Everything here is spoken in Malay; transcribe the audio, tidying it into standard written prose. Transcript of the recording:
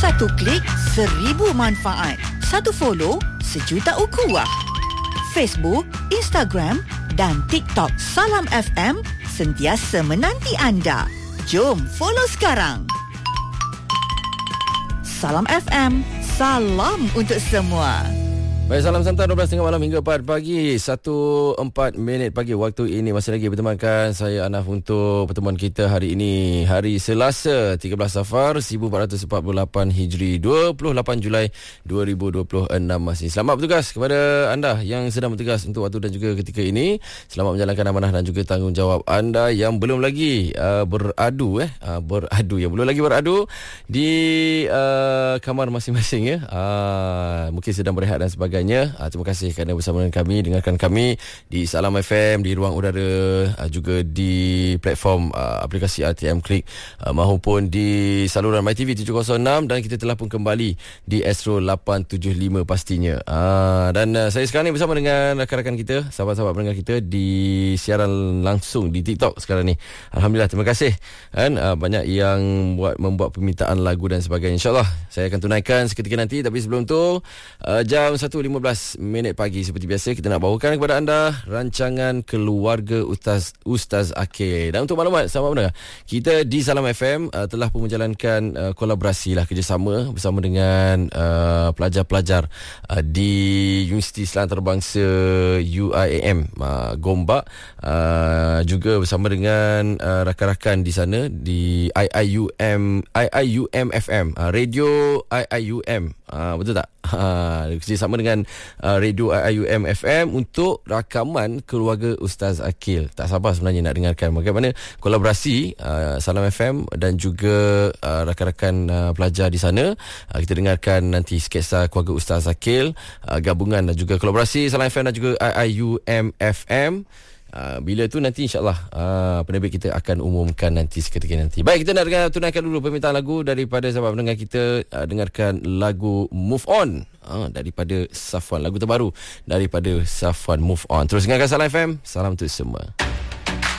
Satu klik, 1000 manfaat. Satu follow, 1 juta ukhuwah. Facebook, Instagram dan TikTok Salam FM sentiasa menanti anda. Jom follow sekarang. Salam FM, salam untuk semua. Baik, salam santai 12.30 malam hingga 4 pagi. 1:04 pagi waktu ini. Masih lagi bertemankan saya Anaf untuk pertemuan kita hari ini. Hari Selasa 13 Safar 1448 Hijri, 28 Julai 2026 masih. Selamat bertugas kepada anda yang sedang bertugas untuk waktu dan juga ketika ini. Selamat menjalankan amanah dan juga tanggungjawab anda yang belum lagi beradu yang belum lagi beradu di kamar masing-masing ya. Mungkin sedang berehat dan sebagainya. Terima kasih kerana bersama dengan kami, dengarkan kami di Salam FM, di ruang udara, juga di platform aplikasi RTM Klik, maupun di saluran MyTV 706, dan kita telah pun kembali di Astro 875 pastinya. Dan saya sekarang ni bersama dengan rakan-rakan kita, sahabat-sahabat pendengar kita di siaran langsung di TikTok sekarang ni. Alhamdulillah, terima kasih kan. Banyak yang membuat permintaan lagu dan sebagainya. InsyaAllah saya akan tunaikan seketika nanti. Tapi sebelum tu, jam 1:15 pagi seperti biasa, kita nak bawakan kepada anda rancangan Keluarga Ustaz Akil. Dan untuk maklumat sahabat pendengar, kita di Salam FM telah pun menjalankan kolaborasi lah, kerjasama bersama dengan pelajar-pelajar di Universiti Islam Antarabangsa UIAM Gombak, juga bersama dengan rakan-rakan di sana di IIUM FM, Radio IIUM, betul tak? Kerjasama dengan Radio IIUM FM untuk rakaman Keluarga Ustaz Akil. Tak sabar sebenarnya nak dengarkan bagaimana kolaborasi Salam FM dan juga rakan-rakan pelajar di sana. Kita dengarkan nanti sketsa Keluarga Ustaz Akil, gabungan dan juga kolaborasi Salam FM dan juga IIUM FM. Bila tu nanti insyaAllah penerbit kita akan umumkan nanti seketika nanti. Baik, kita nak tunaikan dulu permintaan lagu daripada sahabat pendengar kita. Dengarkan lagu Move On daripada Safwan, lagu terbaru daripada Safwan, Move On. Terus dengarkan Salam FM, salam untuk semua.